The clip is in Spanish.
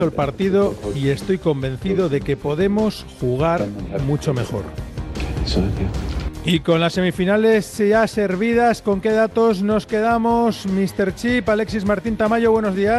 el partido y estoy convencido de que podemos jugar mucho mejor. Y con las semifinales ya servidas, ¿con qué datos nos quedamos? Mr. Chip, Alexis Martín Tamayo, buenos días.